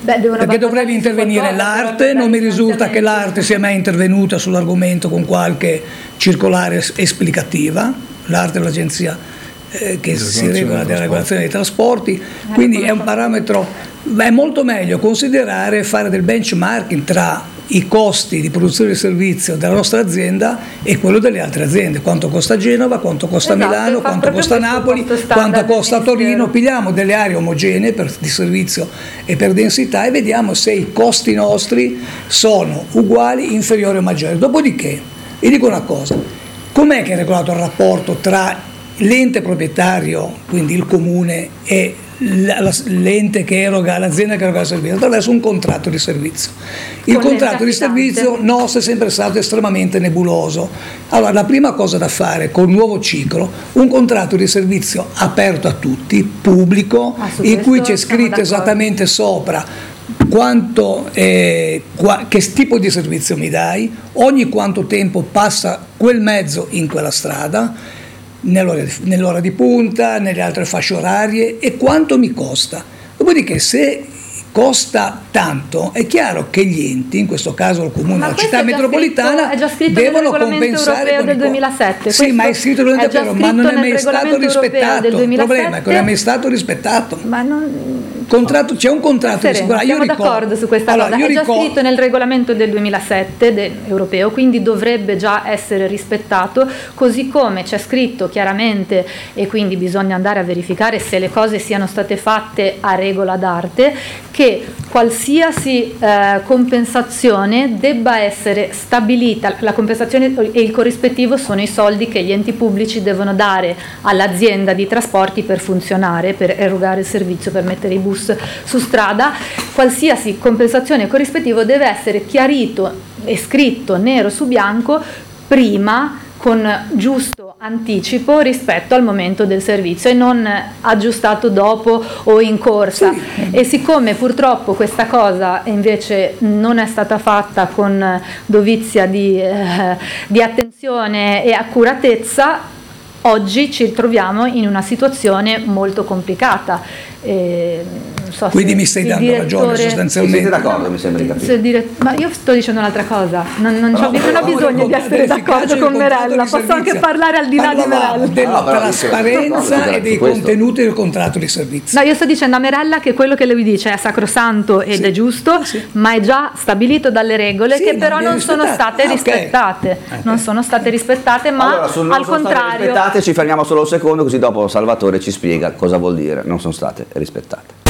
Perché dovrebbe intervenire l'arte, non mi risulta che l'arte sia mai intervenuta sull'argomento con qualche circolare esplicativa, l'arte è l'agenzia che si regola della regolazione dei trasporti, quindi è un parametro, è molto meglio considerare, fare del benchmarking tra i costi di produzione di servizio della nostra azienda e quello delle altre aziende, quanto costa Genova, quanto costa Milano, quanto costa Napoli, quanto costa Torino, pigliamo delle aree omogenee di servizio e per densità e vediamo se i costi nostri sono uguali, inferiori o maggiori. Dopodiché, vi dico una cosa, com'è che è regolato il rapporto tra l'ente proprietario, quindi il comune, e l'ente che eroga, l'azienda che eroga il servizio? Attraverso un contratto di servizio. Il contratto di servizio nostro è sempre stato estremamente nebuloso. Allora, la prima cosa da fare col nuovo ciclo, un contratto di servizio aperto a tutti, pubblico, in cui c'è scritto esattamente sopra quanto, che tipo di servizio mi dai, ogni quanto tempo passa quel mezzo in quella strada, nell'ora di punta, nelle altre fasce orarie e quanto mi costa. Dopodiché, se costa tanto, è chiaro che gli enti, in questo caso il comune, la città metropolitana, devono compensare con del 2007. Sì, ma è scritto nel regolamento europeo, ma non è mai stato rispettato. Il problema è che non è mai stato rispettato. Ma non... C'è un contratto di sicurezza. Siamo d'accordo su questa cosa. È già scritto nel regolamento del 2007 europeo, quindi dovrebbe già essere rispettato, così come c'è scritto chiaramente, e quindi bisogna andare a verificare se le cose siano state fatte a regola d'arte, che qualsiasi compensazione debba essere stabilita. La compensazione e il corrispettivo sono i soldi che gli enti pubblici devono dare all'azienda di trasporti per funzionare, per erogare il servizio, per mettere i bus su strada. Qualsiasi compensazione e corrispettivo deve essere chiarito e scritto nero su bianco prima, con giusto anticipo rispetto al momento del servizio, e non aggiustato dopo o in corsa. Sì. E siccome purtroppo questa cosa invece non è stata fatta con dovizia di attenzione e accuratezza, oggi ci troviamo in una situazione molto complicata. Non so, quindi mi stai dando ragione sostanzialmente. Siete d'accordo, mi sembra di capire. Ma io sto dicendo un'altra cosa, non ho bisogno di essere d'accordo con Merella, posso anche parlare al di là di Merella. Della trasparenza e dei contenuti del contratto di servizio. No, io sto dicendo a Merella che quello che lui dice è sacrosanto ed è giusto, ma è già stabilito dalle regole, che però non sono state rispettate. Non sono state rispettate, ma allora, al contrario. Ci fermiamo solo un secondo, così dopo Salvatore ci spiega cosa vuol dire non sono state rispettate.